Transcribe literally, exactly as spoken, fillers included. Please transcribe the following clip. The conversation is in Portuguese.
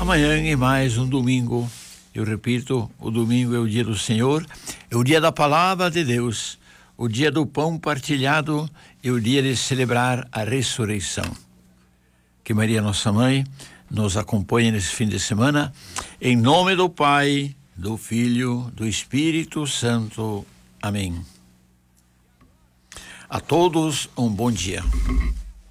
Amanhã é mais um domingo. Eu repito, o domingo é o dia do Senhor, é o dia da palavra de Deus, o dia do pão partilhado e o dia de celebrar a ressurreição. Que Maria, nossa mãe, nos acompanhe nesse fim de semana, em nome do Pai, do Filho, do Espírito Santo. Amém. A todos um bom dia.